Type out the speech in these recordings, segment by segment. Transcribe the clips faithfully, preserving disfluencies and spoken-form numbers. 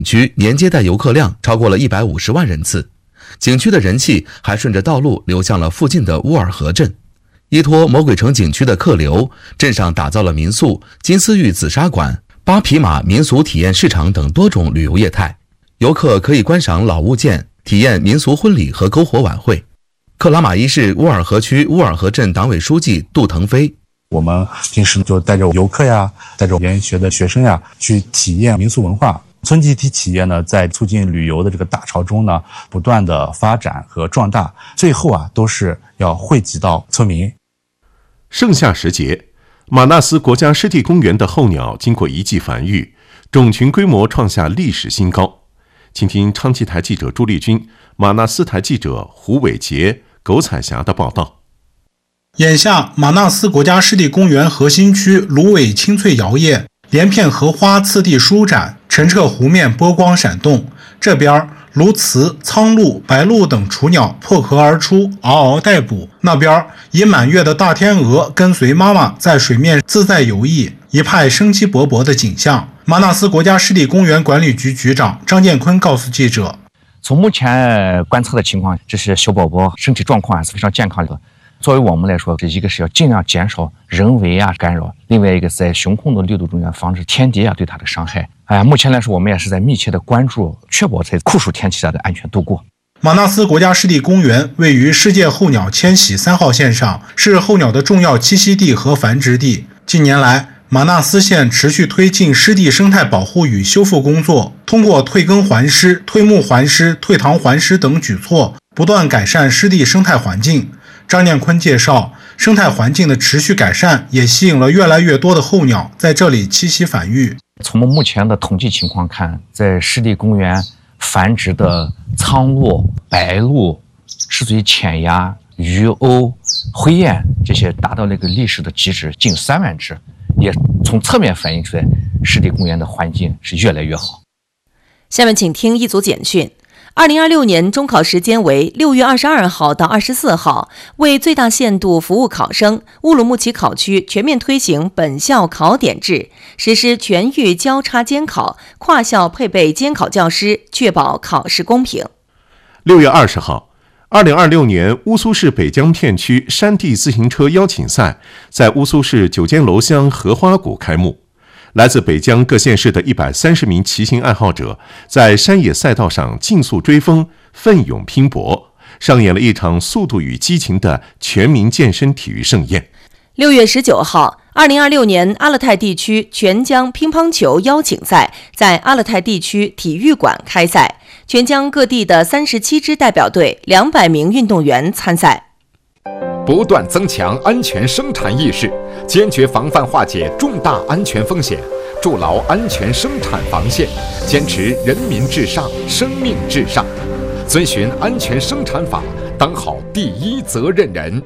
区年接待游客量超过了一百五十万人次，景区的人气还顺着道路流向了附近的乌尔河镇。依托魔鬼城景区的客流，镇上打造了民宿、金丝玉紫砂馆、八匹马民俗体验市场等多种旅游业态。游客可以观赏老物件，体验民俗婚礼和篝火晚会。克拉玛依市乌尔河区乌尔河镇党委书记杜腾飞： 我们平时就带着游客呀，带着研学的学生呀，去体验民俗文化。村集体企业呢，在促进旅游的这个大潮中呢，不断的发展和壮大，最后啊，都是要惠及到村民。 盛夏时节，马纳斯国家湿地公园的候鸟经过一季繁育，种群规模创下历史新高。请听昌吉台记者朱丽君、马纳斯台记者胡伟杰、苟彩霞的报道。 眼下，马纳斯国家湿地公园核心区芦苇青翠摇曳，连片荷花次第舒展，澄澈湖面波光闪动。这边鸬鹚、苍鹭、白鹭等雏鸟破壳而出，嗷嗷待哺；那边以满月的大天鹅跟随妈妈在水面自在游弋，一派生机勃勃的景象。马纳斯国家湿地公园管理局局长张建坤告诉记者： 从目前观测的情况，这些小宝宝身体状况还是非常健康的。作为我们来说，这一个是要尽量减少人为啊干扰，另外一个在熊控的力度中间防止天敌啊对它的伤害。哎，目前来说，我们也是在密切的关注，确保在酷暑天气下的安全度过。 马纳斯国家湿地公园位于世界候鸟迁徙三号线上，是候鸟的重要栖息地和繁殖地。近年来，马纳斯县持续推进湿地生态保护与修复工作，通过退耕还湿、退牧还湿、退塘还湿等举措，不断改善湿地生态环境。张建坤介绍，生态环境的持续改善也吸引了越来越多的候鸟在这里栖息繁育。 从目前的统计情况看，在湿地公园繁殖的苍鹭、白鹭、是属于浅鸭、鱼鸥、灰雁这些达到了一个历史的极值，近三万只，也从侧面反映出来湿地公园的环境是越来越好。 下面请听一组简讯。二零二六年中考时间为六月二十二号到二十四号，为最大限度服务考生，乌鲁木齐考区全面推行本校考点制，实施全域交叉监考，跨校配备监考教师，确保考试公平。 六月二十号，二零二六年乌苏市北江片区山地自行车邀请赛在乌苏市九间楼乡荷花谷开幕。来自北江各县市的一百三十名骑行爱好者在山野赛道上竞速追风，奋勇拼搏，上演了一场速度与激情的全民健身体育盛宴。 六月十九号，二零二六年阿勒泰地区全疆乒乓球邀请赛在阿勒泰地区体育馆开赛，全疆各地的三十七支代表队、两百名运动员参赛。 不断增强安全生产意识，坚决防范化解重大安全风险，筑牢安全生产防线，坚持人民至上、生命至上，遵循安全生产法，当好第一责任人。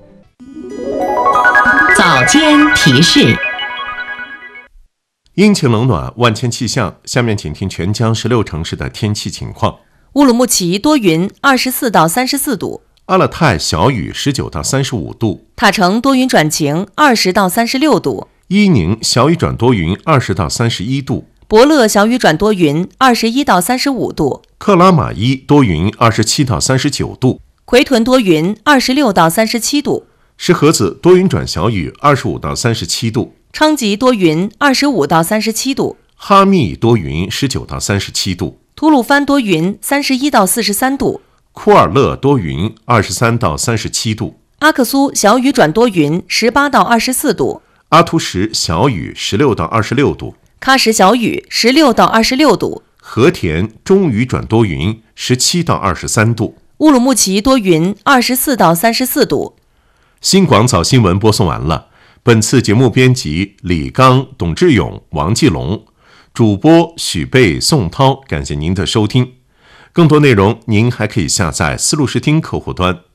早间提示。 阴晴冷暖，万千气象。下面请听全疆十六城市的天气情况。 乌鲁木齐多云，二十四到三十四度。 阿勒泰小雨，十九到三十五度； 塔城多云转晴，二十到三十六度； 伊宁小雨转多云，二十到三十一度； 博乐小雨转多云，二十一到三十五度； 克拉玛依多云，二十七到三十九度； 奎屯多云，二十六到三十七度； 石河子多云转小雨，二十五到三十七度； 昌吉多云，二十五到三十七度； 哈密多云，十九到三十七度； 吐鲁番多云，三十一到四十三度； 库尔勒多云，二十三到三十七度； 阿克苏小雨转多云，十八到二十四度； 阿图什小雨，十六到二十六度； 喀什小雨，十六到二十六度； 和田中雨转多云，十七到二十三度； 乌鲁木齐多云，二十四到三十四度。 新广早新闻播送完了。本次节目编辑李刚、董志勇、王继龙，主播许贝、宋涛。感谢您的收听。更多内容您还可以下载思路视听客户端。